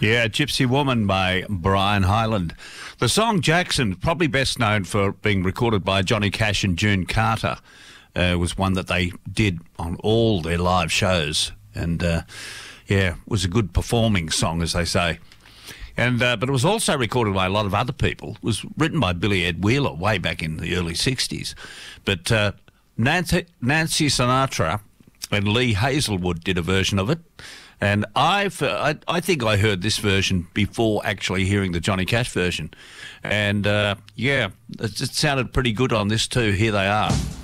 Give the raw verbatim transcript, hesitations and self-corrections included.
Yeah, Gypsy Woman by Brian Hyland. The song Jackson, probably best known for being recorded by Johnny Cash and June Carter, uh, was one that they did on all their live shows. And, uh, yeah, was a good performing song, as they say. And uh, But it was also recorded by a lot of other people. It was written by Billy Ed Wheeler way back in the early sixties. But uh, Nancy, Nancy Sinatra and Lee Hazelwood did a version of it. And I've, I, I think I heard this version before actually hearing the Johnny Cash version. And, uh, yeah, it, it sounded pretty good on this too. Here they are.